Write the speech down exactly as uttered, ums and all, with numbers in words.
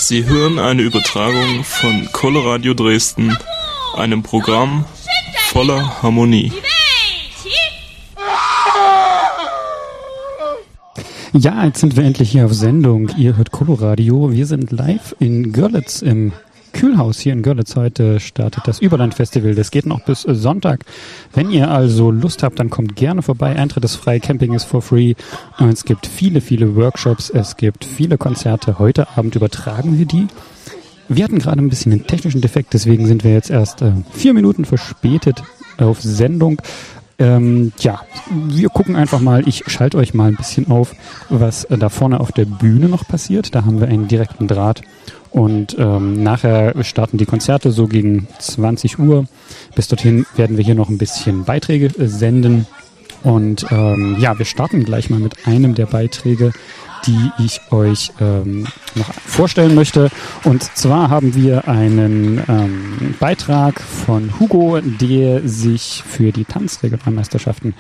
Sie hören eine Übertragung von Coloradio Dresden, einem Programm voller Harmonie. Ja, jetzt sind wir endlich hier auf Sendung. Ihr hört Coloradio. Wir sind live in Görlitz im Kühlhaus hier in Görlitz. Heute startet das Überland-Festival. Das geht noch bis Sonntag. Wenn ihr also Lust habt, dann kommt gerne vorbei. Eintritt ist frei, Camping ist for free. Und es gibt viele, viele Workshops. Es gibt viele Konzerte. Heute Abend übertragen wir die. Wir hatten gerade ein bisschen einen technischen Defekt, deswegen sind wir jetzt erst äh, vier Minuten verspätet auf Sendung. Ähm, ja, wir gucken einfach mal, ich schalte euch mal ein bisschen auf, was äh, da vorne auf der Bühne noch passiert. Da haben wir einen direkten Draht und ähm, nachher starten die Konzerte so gegen zwanzig Uhr. Bis dorthin werden wir hier noch ein bisschen Beiträge äh, senden und ähm, ja, wir starten gleich mal mit einem der Beiträge, die ich euch ähm, noch vorstellen möchte. Und zwar haben wir einen ähm, Beitrag von Hugo, der sich für die Tanzregionalmeisterschaften